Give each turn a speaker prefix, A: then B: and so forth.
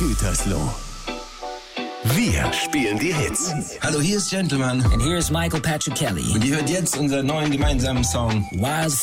A: Gütersloh. Wir spielen die Hits.
B: Hallo, hier ist Gentleman.
C: And here's Michael Patrick Kelly.
B: Und ihr hört jetzt unseren neuen gemeinsamen Song
C: Wildfire.